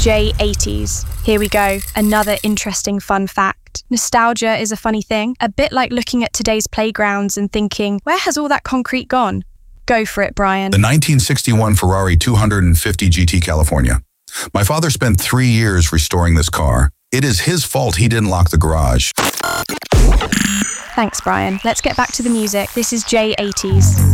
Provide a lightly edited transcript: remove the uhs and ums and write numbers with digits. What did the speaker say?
J80s. Here we go, another interesting fun fact. Nostalgia is a funny thing, a bit like looking at today's playgrounds and thinking, where has all that concrete gone? Go for it, Brian. The 1961 Ferrari 250 GT California. My father spent 3 years restoring this car. It is his fault he didn't lock the garage. Thanks, Brian. Let's get back to the music. This is J80s.